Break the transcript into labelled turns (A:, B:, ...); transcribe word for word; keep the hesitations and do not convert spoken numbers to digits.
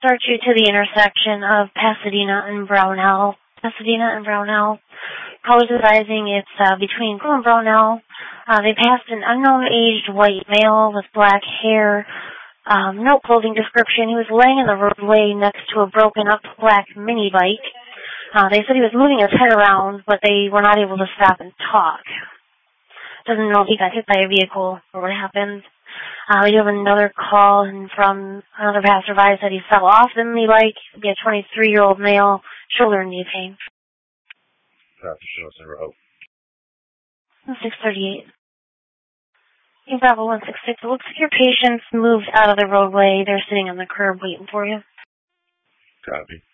A: start you to the intersection of Pasadena and Brownell. Pasadena and Brownell. Callers advising it's uh, between Blue and Brownell. Uh, they passed an unknown aged white male with black hair, um, no clothing description. He was laying in the roadway next to a broken up black mini bike. Uh, they said he was moving his head around, but they were not able to stop and talk. Doesn't know if he got hit by a vehicle or what happened. Uh, we have another call and from another passerby said he fell off the mini bike. He'd be a twenty-three-year-old male, shoulder and knee pain.
B: Copy, show us in row.
A: six thirty-eight. In Bravo one six six, it looks like your patient's moved out of the roadway. They're sitting on the curb waiting for you.
B: Copy.